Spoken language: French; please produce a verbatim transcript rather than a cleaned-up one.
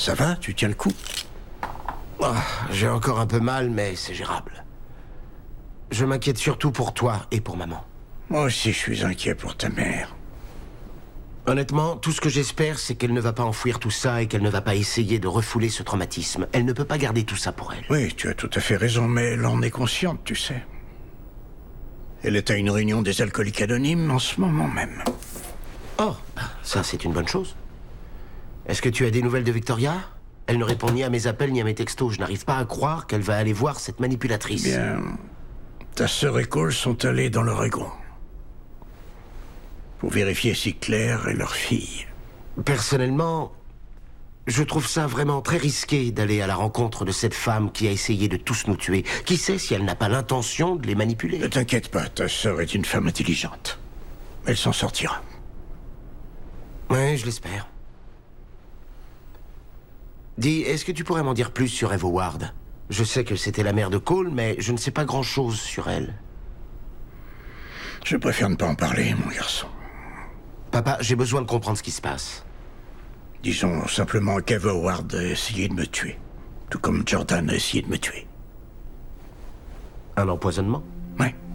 Ça va? Tu tiens le coup? Oh, j'ai encore un peu mal, mais c'est gérable. Je m'inquiète surtout pour toi et pour maman. Moi aussi, je suis inquiet pour ta mère. Honnêtement, tout ce que j'espère, c'est qu'elle ne va pas enfouir tout ça et qu'elle ne va pas essayer de refouler ce traumatisme. Elle ne peut pas garder tout ça pour elle. Oui, tu as tout à fait raison, mais elle en est consciente, tu sais. Elle est à une réunion des alcooliques anonymes en ce moment même. Oh, ça c'est une bonne chose. Est-ce que tu as des nouvelles de Victoria? Elle ne répond ni à mes appels ni à mes textos. Je n'arrive pas à croire qu'elle va aller voir cette manipulatrice. Bien, ta sœur et Cole sont allés dans l'Oregon pour vérifier si Claire est leur fille. Personnellement, je trouve ça vraiment très risqué d'aller à la rencontre de cette femme qui a essayé de tous nous tuer. Qui sait si elle n'a pas l'intention de les manipuler? Ne t'inquiète pas, ta sœur est une femme intelligente. Elle s'en sortira. Oui, je l'espère. Dis, est-ce que tu pourrais m'en dire plus sur Eve Howard? Je sais que c'était la mère de Cole, mais je ne sais pas grand-chose sur elle. Je préfère ne pas en parler, mon garçon. Papa, j'ai besoin de comprendre ce qui se passe. Disons simplement qu'Eve Howard a essayé de me tuer. Tout comme Jordan a essayé de me tuer. Un empoisonnement? Ouais.